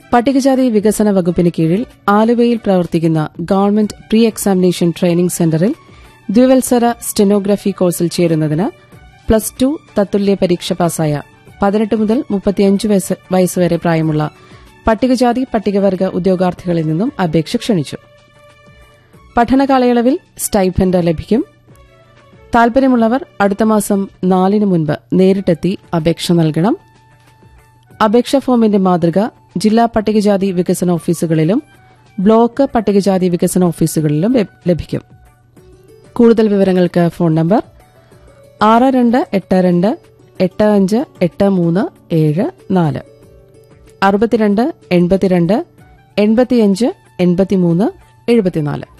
പട്ടികജാതി വികസന വകുപ്പിന് കീഴിൽ ആലുവയിൽ പ്രവർത്തിക്കുന്ന ഗവൺമെന്റ് പ്രീ എക്സാമിനേഷൻ ട്രെയിനിംഗ് സെന്ററിൽ ദ്വിവത്സര സ്റ്റെനോഗ്രഫി കോഴ്സിൽ ചേരുന്നതിന് +2 തത്തുല്യ പരീക്ഷ പാസായ 18 മുതൽ 35 വയസ്സുവരെ പ്രായമുള്ള പട്ടികജാതി പട്ടികവർഗ ഉദ്യോഗാർത്ഥികളിൽ നിന്നും അപേക്ഷ ക്ഷണിച്ചു. പഠനകാലയളവിൽ സ്റ്റൈഫൻഡ് ലഭിക്കും. താൽപര്യമുള്ളവർ അടുത്ത മാസം 4 മുൻപ് നേരിട്ടെത്തി അപേക്ഷ നൽകണം. അപേക്ഷാ ഫോമിന്റെ മാതൃക ജില്ലാ പട്ടികജാതി വികസന ഓഫീസുകളിലും ബ്ലോക്ക് പട്ടികജാതി വികസന ഓഫീസുകളിലും ലഭിക്കും. കൂടുതൽ വിവരങ്ങൾക്ക് ഫോൺ നമ്പർ 6282858374 62 82 85 83 74.